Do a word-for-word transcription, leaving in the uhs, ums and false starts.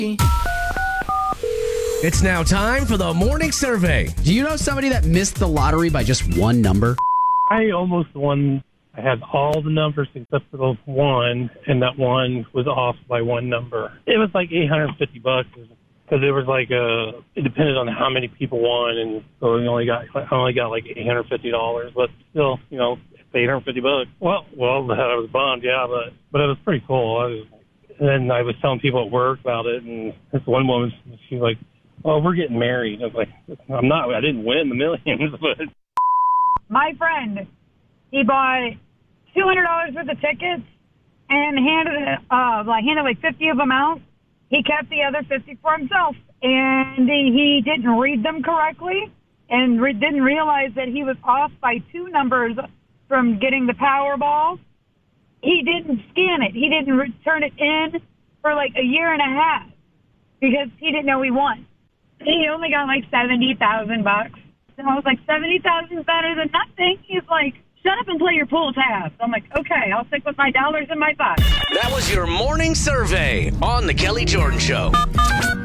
It's now time for the morning survey. Do you know somebody that missed the lottery by just one number? I almost won. I had all the numbers except for the one, and that one was off by one number. It was like eight hundred fifty bucks because it was like uh it depended on how many people won, and so we only got I only got like eight hundred fifty dollars, but still, you know, it's eight hundred fifty bucks. Well, well, I was bummed, yeah, but but it was pretty cool. I was, and then I was telling people at work about it, and this one woman, she was like, "Oh, we're getting married." I was like, "I'm not. I didn't win the millions, but." My friend, he bought two hundred dollars worth of tickets and handed uh, like handed like fifty of them out. He kept the other fifty for himself, and he, he didn't read them correctly and re- didn't realize that he was off by two numbers from getting the Powerball. He didn't scan it. He didn't return it in for like a year and a half because he didn't know he won. He only got like seventy thousand bucks. And I was like, seventy thousand better than nothing. He's like, shut up and play your pool tabs. I'm like, okay, I'll stick with my dollars and my bucks. That was your morning survey on The Kelly Jordan Show.